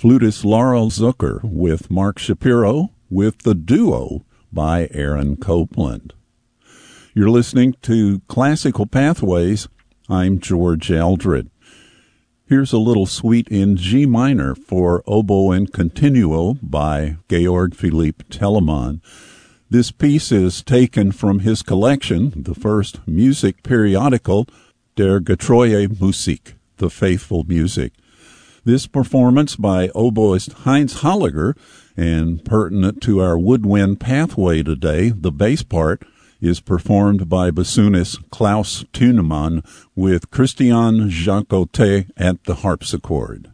flutist Laurel Zucker with Mark Shapiro with The Duo by Aaron Copland. You're listening to Classical Pathways. I'm George Eldred. Here's a little suite in G minor for oboe and continuo by Georg Philipp Telemann. This piece is taken from his collection, the first music periodical, Der Getreue Musik, The Faithful Music. This performance by oboist Heinz Holliger, and pertinent to our woodwind pathway today, the bass part is performed by bassoonist Klaus Thunemann with Christian Jacotet at the harpsichord.